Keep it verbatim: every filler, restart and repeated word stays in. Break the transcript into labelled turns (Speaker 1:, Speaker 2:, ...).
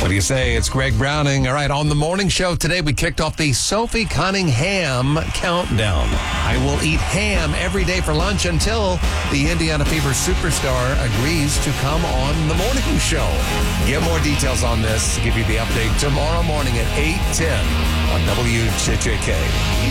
Speaker 1: What do you say? It's Greg Browning. All right, on the morning show today, we kicked off the Sophie Cunningham countdown. I will eat ham every day for lunch until the Indiana Fever superstar agrees to come on the morning show. Get more details on this. Give you the update tomorrow morning at eight ten on W J J K.